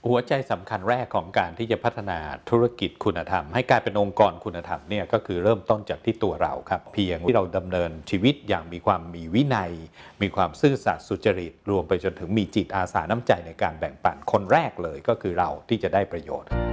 หัวใจสำคัญแรกของการที่จะพัฒนาธุรกิจคุณธรรมให้กลายเป็นองค์กรคุณธรรมเนี่ยก็คือเริ่มต้นจากที่ตัวเราครับเพียงที่เราดำเนินชีวิตอย่างมีวินัยมีความซื่อสัตย์สุจริตรวมไปจนถึงมีจิตอาสาน้ำใจในการแบ่งปันคนแรกเลยก็คือเราที่จะได้ประโยชน์